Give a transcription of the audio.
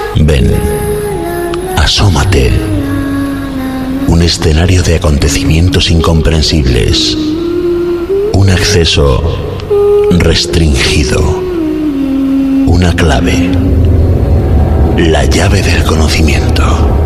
Ven, asómate. Un escenario de acontecimientos incomprensibles. Un acceso restringido. Una clave. La llave del conocimiento.